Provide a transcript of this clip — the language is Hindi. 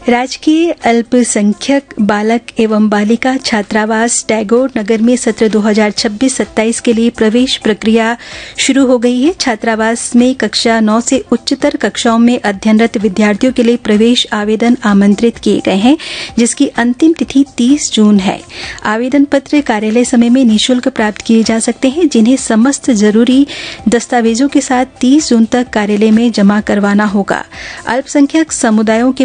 राजकीय अल्पसंख्यक बालक एवं बालिका छात्रावास टैगोर नगर में सत्र 2026-27 के लिए प्रवेश प्रक्रिया शुरू हो गई है। छात्रावास में कक्षा 9 से उच्चतर कक्षाओं में अध्ययनरत विद्यार्थियों के लिए प्रवेश आवेदन आमंत्रित किए गए हैं, जिसकी अंतिम तिथि 30 जून है। आवेदन पत्र कार्यालय समय में निःशुल्क प्राप्त किए जा सकते हैं, जिन्हें समस्त जरूरी दस्तावेजों के साथ 30 जून तक कार्यालय में जमा करवाना होगा। अल्पसंख्यक समुदायों के